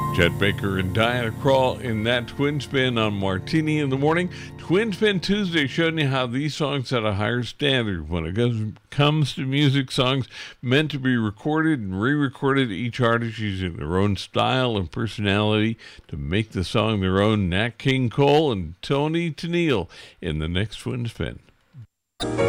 Chet Baker and Diana Krall in that Twin Spin on Martini in the Morning. Twin Spin Tuesday showing you how these songs set a higher standard when it comes to music. Songs meant to be recorded and re-recorded, each artist using their own style and personality to make the song their own. Nat King Cole and Tony Tennille in the next Twin Spin.